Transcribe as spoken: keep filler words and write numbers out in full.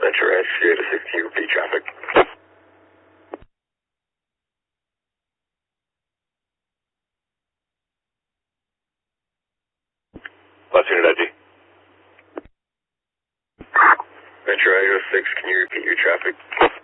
Ventura Sierra six, can you repeat traffic? Last unit I D. Ventura six, can you repeat your traffic?